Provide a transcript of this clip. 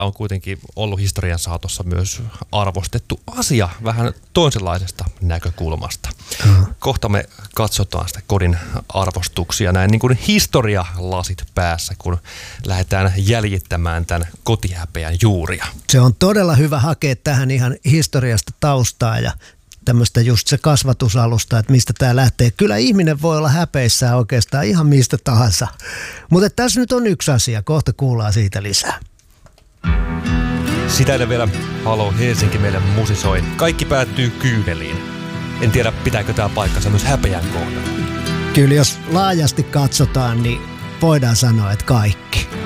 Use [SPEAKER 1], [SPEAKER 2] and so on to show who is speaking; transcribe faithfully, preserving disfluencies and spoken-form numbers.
[SPEAKER 1] on kuitenkin ollut historian saatossa myös arvostettu asia vähän toisenlaisesta näkökulmasta. Mm. Kohta me katsotaan sitä kodin arvostuksia näin niin kuin historialasit päässä, kun lähdetään jäljittämään tämän kotihäpeän juuria.
[SPEAKER 2] Se on todella hyvä hakea tähän ihan historiasta taustaa ja tämmöistä just se kasvatusalusta, että mistä tämä lähtee. Kyllä ihminen voi olla häpeissään oikeastaan ihan mistä tahansa. Mutta tässä nyt on yksi asia, kohta kuullaan siitä lisää.
[SPEAKER 1] Sitä ennen vielä Halo Helsinki meille musisoi. Kaikki päättyy kyyneliin. En tiedä, pitääkö tämä paikkansa myös häpeän kohdalla.
[SPEAKER 2] Kyllä jos laajasti katsotaan, niin voidaan sanoa, että kaikki.